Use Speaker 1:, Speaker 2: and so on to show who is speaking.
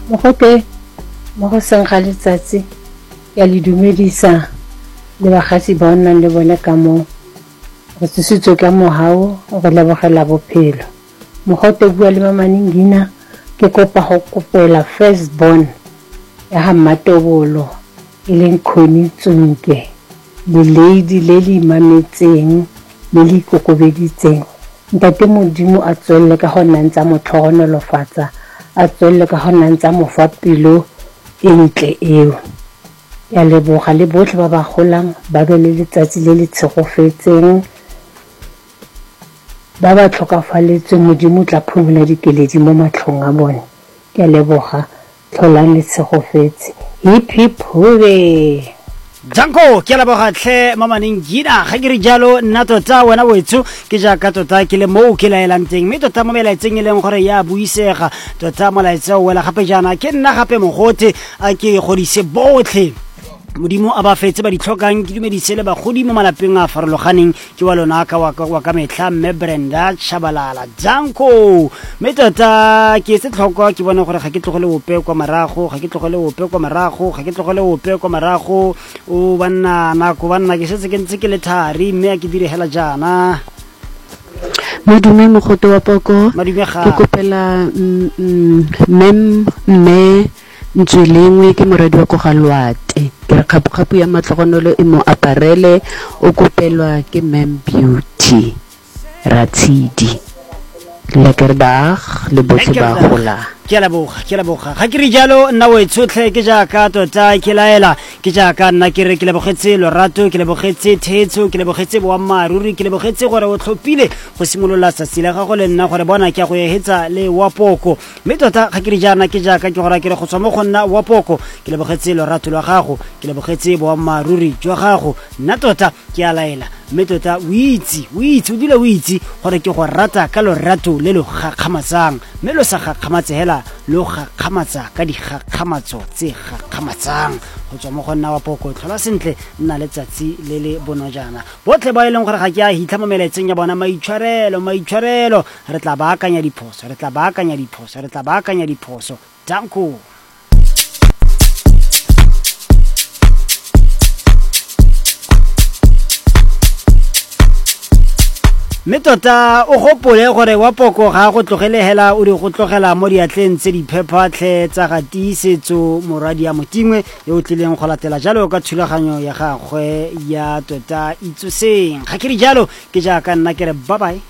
Speaker 1: Mogote mo go seng ga letsatsi ya le dumedisa le bagatsi ba nnang le bone ka mo re tsitsitswe ka mohau re lebogela bophelo. Mogote bua le Mama Ningina ke kopa go kopela firstborn ya ha Matobolo e leng Khoni Tsonke le lady le le mametseng le le kokobeditseng. Ntate Modimo a tswelle ka go nantsa motlhogonolofatsa a tswelle ka go nantsa mofa pelo e ntle eo. Ya leboga le botlhe ba ba golang ba be le letsatsi le le tshegofetseng ba ba tlhokafaletseng Modimo tla phumula dikeledi mo matlhong a bone. Ke a leboga tlholang le tshegofetse. Hip hip hooray.
Speaker 2: Janko ke la bogatlhe Mama Ningina ga ke re jalo nna tota wena wetso ke jaaka tota ke le mo ke laelang teng mme tota mo melaetseng e leng gore ya buisega tota molaetsa o wela gape jana ke nna gape Mogote a ke godise botlhe Modimo a ba fetse ba di tlhokang ke dumedise le bagodi mo malapeng a farologaneng ke wa lona ka wa ka metlha mme Brenda Chabalala Janko mme tota ke se tlhokwa ke bona gore ga ke tlogole ope kwa marago ga ke tlogole ope kwa marago ga ke tlogole ope kwa marago o banna nako banna ke setse ke ntse ke le thari mme a ke dire hela jana
Speaker 3: Modume Mogote wa Poko ke kopela mme Ntselengwe ke moradi wa ko Galwate ke re kgapu ya matlogonolo e mo aparele o kopelwa ke Mem Beauty Ratshidi Lekerbag le botlhe ba gola
Speaker 2: ke la boga ga ke re jalo nna we tsotlhe ke jaaka tota ke laela ke jaaka nna ke re ke lebogetse lorato ke lebogetse thetso ke lebogetse boammaruri ke lebogetse gore o tlhopile go simolola tsatsi la gago le nna gore bona ke a go ehetsa le wa Poko mme tota ga ke re jana ke jaaka ke gora ke re go tswa mo go nna wa Poko ke lebogetse lorato lwa gago ke lebogetse boammaruri jwa gago nna tota ke a laela mme tota o itse o dile o itse gore ke go rata ka lorato le lo gakgamatsang mme lo sa gakgamatse hela lo gakgamatsa ka di gakgamatso tse gakgamatsang go tswa mo go nna wa Poko tlhola sentle nna letsatsi le le bonojana botlhe ba ileng gore ga ke a hitla mo melaetseng ya bona maitshwarelo re tla baakanya diphoso Danko mme tota o gopole gore wa Poko ga go tlogele hela o di go tlogela mo diatleng tse di phephatlhe tsa ga tiisetso moradi ya Motingwe yo o tlileng go latela jalo ka thulaganyo ya gagwe ya tota itsoseng ga ke re jalo ke jaaka nna ke re bye bye